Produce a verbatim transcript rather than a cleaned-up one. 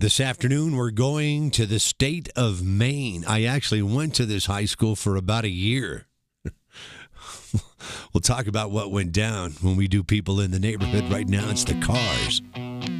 This afternoon, we're going to the state of Maine. I actually went to this high school for about a year. We'll talk about what went down when we do People in the Neighborhood. Right now, it's the Cars.